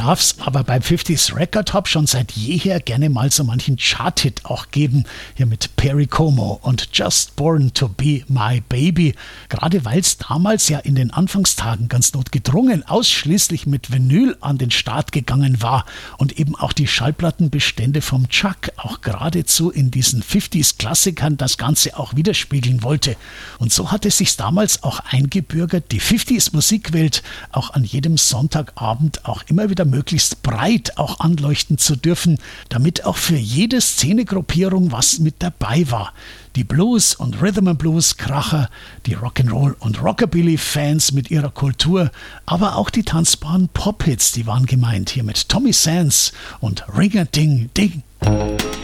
darf's aber bei 50s Record Hop schon seit jeher gerne mal so manchen Chart-Hit auch geben. Hier mit Perry Como und Just Born to Be My Baby. Gerade weil es damals ja in den Anfangstagen ganz notgedrungen ausschließlich mit Vinyl an den Start gegangen war und eben auch die Schallplattenbestände vom Chuck auch geradezu in diesen 50s-Klassikern das Ganze auch widerspiegeln wollte. Und so hatte es sich damals auch eingebürgert, die 50s-Musikwelt auch an jedem Sonntagabend auch immer wieder möglichst breit auch anleuchten zu dürfen, damit auch für jede Szenegruppierung was mit dabei war. Die Blues- und Rhythm-and-Blues-Kracher, die Rock'n'Roll- und Rockabilly-Fans mit ihrer Kultur, aber auch die tanzbaren Pop-Hits, die waren gemeint, hier mit Tommy Sands und Ring-a-Ding-Ding.